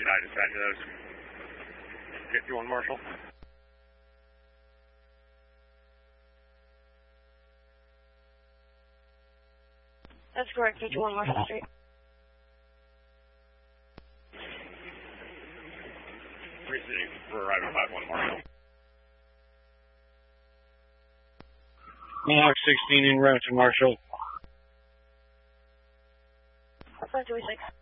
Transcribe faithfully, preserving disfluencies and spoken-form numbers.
I dispatch those. fifty-one Marshall. That's correct, fifty-one Marshall Street. Precinct for arrival five one Marshall. Mohawk sixteen in route to Marshall. five two six.